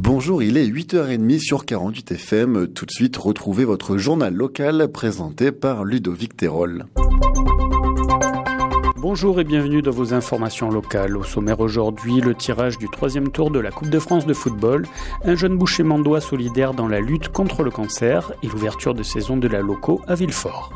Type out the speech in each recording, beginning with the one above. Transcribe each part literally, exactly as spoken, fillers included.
Bonjour, il est huit heures trente sur quarante-huit F M. Tout de suite, retrouvez votre journal local présenté par Ludovic Terol. Bonjour et bienvenue dans vos informations locales. Au sommaire aujourd'hui, le tirage du troisième tour de la Coupe de France de football, un jeune boucher mandois solidaire dans la lutte contre le cancer et l'ouverture de saison de la Loco à Villefort.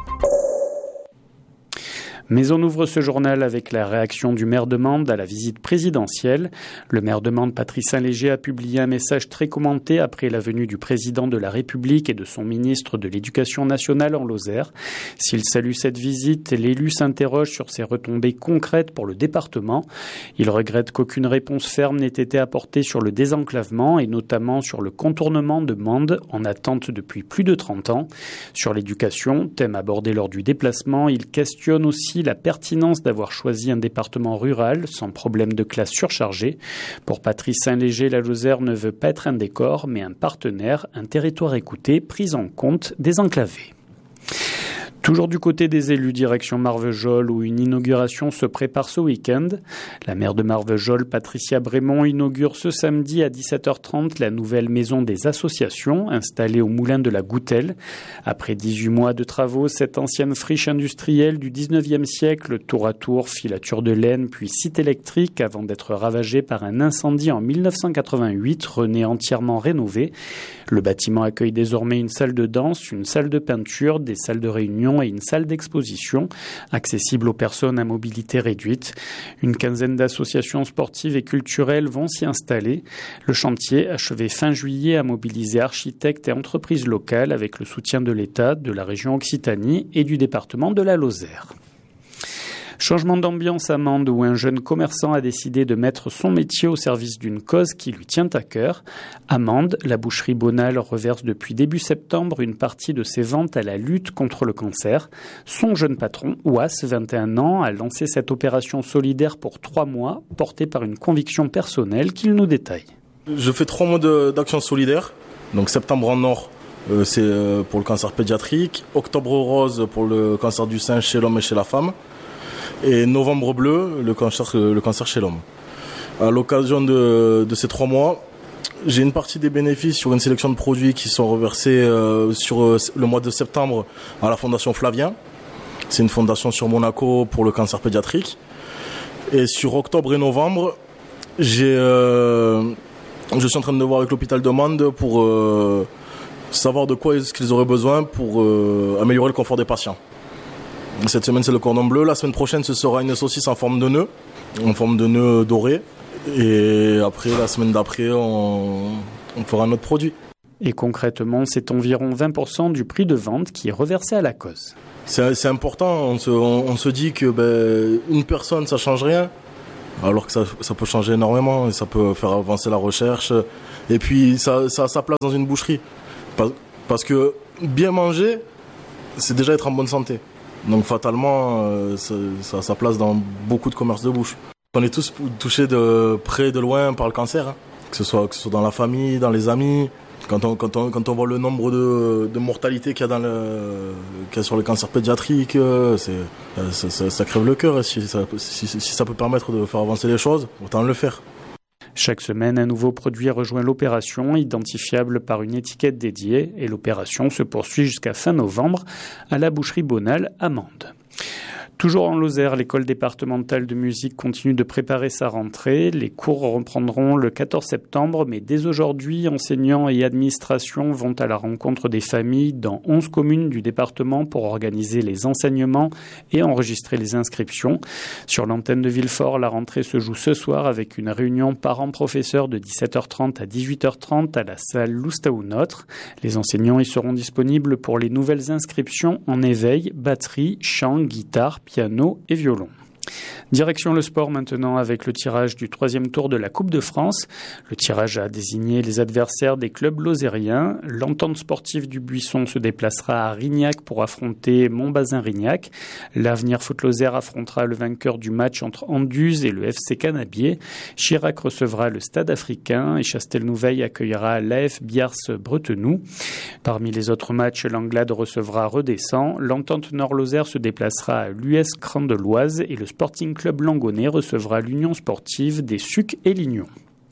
Mais on ouvre ce journal avec la réaction du maire de Mende à la visite présidentielle. Le maire de Mende, Patrice Saint-Léger, a publié un message très commenté après la venue du président de la République et de son ministre de l'Éducation nationale en Lozère. S'il salue cette visite, l'élu s'interroge sur ses retombées concrètes pour le département. Il regrette qu'aucune réponse ferme n'ait été apportée sur le désenclavement et notamment sur le contournement de Mende en attente depuis plus de trente ans. Sur l'éducation, thème abordé lors du déplacement, il questionne aussi la pertinence d'avoir choisi un département rural sans problème de classe surchargée. Pour Patrice Saint-Léger, la Lozère ne veut pas être un décor, mais un partenaire, un territoire écouté, pris en compte, désenclavé. Toujours du côté des élus, direction Marvejols, où une inauguration se prépare ce week-end. La maire de Marvejols, Patricia Brémond, inaugure ce samedi à dix-sept heures trente la nouvelle maison des associations installée au moulin de la Goutelle. Après dix-huit mois de travaux, cette ancienne friche industrielle du dix-neuvième siècle, tour à tour, filature de laine, puis site électrique, avant d'être ravagée par un incendie en mille neuf cent quatre-vingt-huit, renaît entièrement rénové. Le bâtiment accueille désormais une salle de danse, une salle de peinture, des salles de réunion et une salle d'exposition accessible aux personnes à mobilité réduite. Une quinzaine d'associations sportives et culturelles vont s'y installer. Le chantier, achevé fin juillet, a mobilisé architectes et entreprises locales avec le soutien de l'État, de la région Occitanie et du département de la Lozère. Changement d'ambiance à Mende où un jeune commerçant a décidé de mettre son métier au service d'une cause qui lui tient à cœur. À Mende, la boucherie Bonal reverse depuis début septembre une partie de ses ventes à la lutte contre le cancer. Son jeune patron, Ouas, vingt et un ans, a lancé cette opération solidaire pour trois mois, portée par une conviction personnelle qu'il nous détaille. Je fais trois mois de, d'action solidaire. Donc septembre en or, euh, c'est euh, pour le cancer pédiatrique. Octobre rose pour le cancer du sein chez l'homme et chez la femme. Et novembre bleu, le cancer, le cancer chez l'homme. À l'occasion de, de ces trois mois, j'ai une partie des bénéfices sur une sélection de produits qui sont reversés euh, sur euh, le mois de septembre à la Fondation Flavien. C'est une fondation sur Monaco pour le cancer pédiatrique. Et sur octobre et novembre, j'ai, euh, je suis en train de voir avec l'hôpital de Mende pour euh, savoir de quoi est-ce qu'ils auraient besoin pour euh, améliorer le confort des patients. Cette semaine, c'est le cordon bleu. La semaine prochaine, ce sera une saucisse en forme de nœud, en forme de nœud doré. Et après, la semaine d'après, on, on fera un autre produit. Et concrètement, c'est environ vingt pour cent du prix de vente qui est reversé à la cause. C'est, c'est important. On se, on, on se dit que ben, une personne, ça change rien, alors que ça, ça peut changer énormément. Et ça peut faire avancer la recherche. Et puis, ça, ça a sa place dans une boucherie. Parce que bien manger, c'est déjà être en bonne santé. Donc fatalement, euh, ça, ça a sa place dans beaucoup de commerces de bouche. On est tous touchés de près, de loin par le cancer, hein. que ce soit, que ce soit dans la famille, dans les amis. Quand on, quand on, quand on voit le nombre de, de mortalités qu'il y a, dans le, qu'il y a sur le cancer pédiatrique, c'est, ça, ça, ça crève le cœur. Si ça, si, si ça peut permettre de faire avancer les choses, autant le faire. Chaque semaine, un nouveau produit rejoint l'opération, identifiable par une étiquette dédiée, et l'opération se poursuit jusqu'à fin novembre à la boucherie Bonal à Mende. Toujours en Lozère, l'école départementale de musique continue de préparer sa rentrée. Les cours reprendront le quatorze septembre, mais dès aujourd'hui, enseignants et administrations vont à la rencontre des familles dans onze communes du département pour organiser les enseignements et enregistrer les inscriptions. Sur l'antenne de Villefort, la rentrée se joue ce soir avec une réunion parents-professeurs de dix-sept heures trente à dix-huit heures trente à la salle Loustaou-Notre. Les enseignants y seront disponibles pour les nouvelles inscriptions en éveil, batterie, chant, guitare, piano et violon. Direction le sport maintenant avec le tirage du troisième tour de la Coupe de France. Le tirage a désigné les adversaires des clubs lozériens. L'entente sportive du Buisson se déplacera à Rignac pour affronter Montbazin-Rignac. L'Avenir Foot Lozère affrontera le vainqueur du match entre Anduze et le F C Canabier. Chirac recevra le Stade Africain et Chastelnouveil accueillera l'A F Biars-Bretenoux. Parmi les autres matchs, l'Anglade recevra Redescend. L'Entente Nord-Lozère se déplacera à l'U S Cran-de-Loise et le Sporting Club Langonnet recevra l'Union sportive des Sucs et Lignon.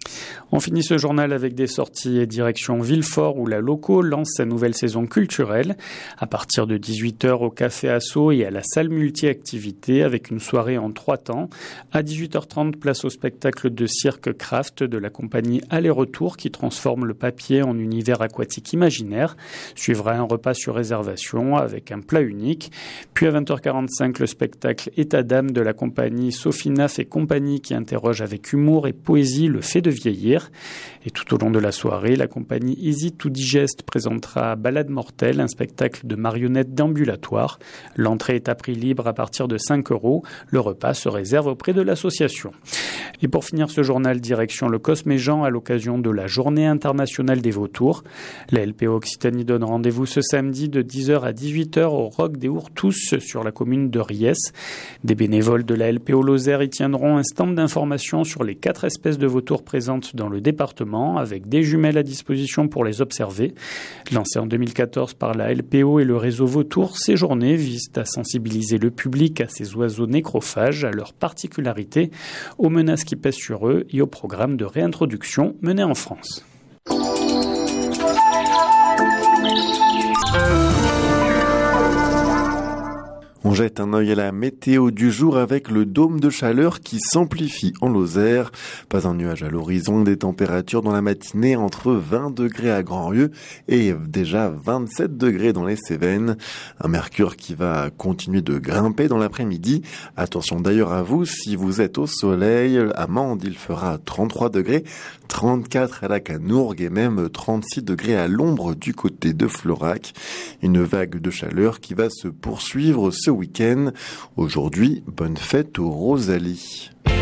On finit ce journal avec des sorties et direction Villefort où la Loco lance sa nouvelle saison culturelle. À partir de dix-huit heures au Café Asso et à la salle multi-activités avec une soirée en trois temps. À dix-huit heures trente, place au spectacle de cirque Craft de la compagnie Aller-Retour qui transforme le papier en univers aquatique imaginaire. Suivra un repas sur réservation avec un plat unique. Puis à vingt heures quarante-cinq, le spectacle État d'âme de la compagnie Sophie Naff et compagnie qui interroge avec humour et poésie le fait de vieillir. Et tout au long de la soirée, la compagnie Easy to Digest présentera Balade mortelle, un spectacle de marionnettes déambulatoires. L'entrée est à prix libre à partir de cinq euros. Le repas se réserve auprès de l'association. Et pour finir ce journal, direction le Cosméjean à l'occasion de la Journée internationale des vautours. La L P O Occitanie donne rendez-vous ce samedi de dix heures à dix-huit heures au Roc des Ourtous sur la commune de Riès. Des bénévoles de la L P O Lozère y tiendront un stand d'information sur les quatre espèces de vautours présentes dans le département avec des jumelles à disposition pour les observer. Lancé en deux mille quatorze par la L P O et le réseau Vautours, ces journées visent à sensibiliser le public à ces oiseaux nécrophages, à leurs particularités, aux menaces qui pèsent sur eux et au programme de réintroduction mené en France. On jette un œil à la météo du jour avec le dôme de chaleur qui s'amplifie en Lozère. Pas un nuage à l'horizon, des températures dans la matinée entre vingt degrés à Grandrieu et déjà vingt-sept degrés dans les Cévennes. Un mercure qui va continuer de grimper dans l'après-midi. Attention d'ailleurs à vous, si vous êtes au soleil, à Mende, il fera trente-trois degrés, trente-quatre à la Canourgue et même trente-six degrés à l'ombre du côté de Florac. Une vague de chaleur qui va se poursuivre ce week-end. Aujourd'hui, bonne fête aux Rosalie.